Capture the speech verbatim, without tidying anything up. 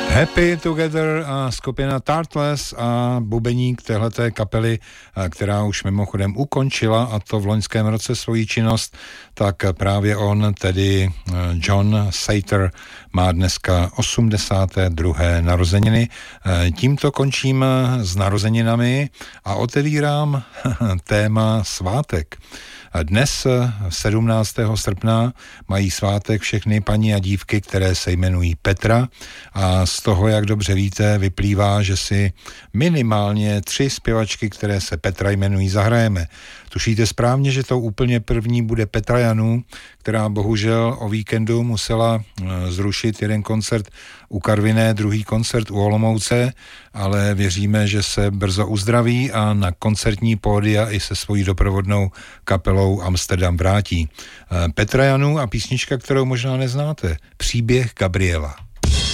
Happy Together a skupina Tartless a bubeník téhleté kapely, která už mimochodem ukončila, a to v loňském roce, svoji činnost, tak právě on, tedy John Sater, má dneska osmdesáté druhé narozeniny. Tímto končím s narozeninami a otevírám téma svátek. Dnes, sedmnáctého srpna, mají svátek všechny paní a dívky, které se jmenují Petra, a z toho, jak dobře víte, vyplývá, že si minimálně tři zpěvačky, které se Petra jmenují, zahrajeme. Tušíte správně, že tou úplně první bude Petra Janů, která bohužel o víkendu musela zrušit jeden koncert u Karviné, druhý koncert u Olomouce, ale věříme, že se brzo uzdraví a na koncertní pódia i se svojí doprovodnou kapelou Amsterdam vrátí. Petra Janů a písnička, kterou možná neznáte, Příběh Gabriela.